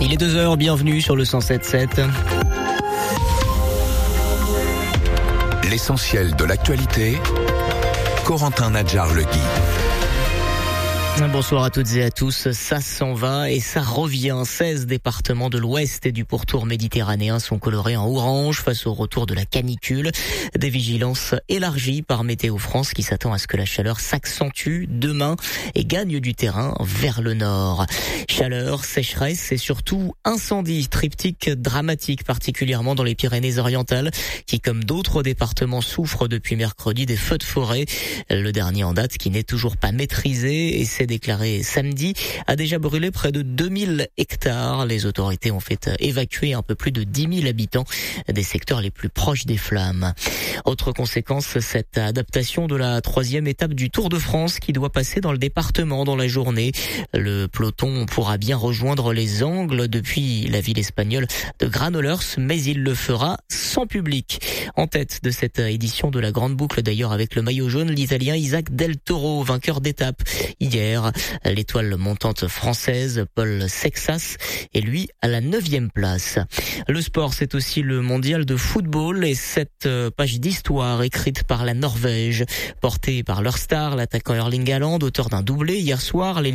Il est 2h, bienvenue sur le 107.7. L'essentiel de l'actualité, Corentin Nadjar-Legui. Bonsoir à toutes et à tous. Ça s'en va et ça revient. 16 départements de l'ouest et du pourtour méditerranéen sont colorés en orange face au retour de la canicule. Des vigilances élargies par Météo France qui s'attend à ce que la chaleur s'accentue demain et gagne du terrain vers le nord. Chaleur, sécheresse et surtout incendie, triptyque dramatique particulièrement dans les Pyrénées-Orientales qui, comme d'autres départements, souffrent depuis mercredi des feux de forêt. Le dernier en date qui n'est toujours pas maîtrisé et c'est déclaré samedi, a déjà brûlé près de 2000 hectares. Les autorités ont fait évacuer un peu plus de 10 000 habitants des secteurs les plus proches des flammes. Autre conséquence, cette adaptation de la 3e étape du Tour de France qui doit passer dans le département dans la journée. Le peloton pourra bien rejoindre les Angles depuis la ville espagnole de Granollers, mais il le fera sans public. En tête de cette édition de la Grande Boucle d'ailleurs avec le maillot jaune, l'Italien Isaac Del Toro, vainqueur d'étape hier. L'étoile montante française, Paul Sexas, est lui à la 9e place. Le sport, c'est aussi le mondial de football et cette page d'histoire écrite par la Norvège, portée par leur star, l'attaquant Erling Haaland, auteur d'un doublé hier soir.